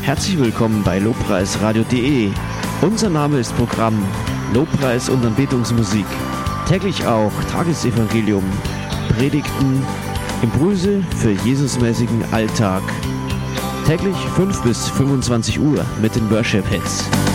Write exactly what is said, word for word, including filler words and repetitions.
Herzlich willkommen bei lobpreisradio punkt de. Unser Name ist Programm Lobpreis und Anbetungsmusik. Täglich auch Tagesevangelium, Predigten, Impulse für Jesusmäßigen Alltag. Täglich fünf bis fünfundzwanzig Uhr mit den Worship Hits.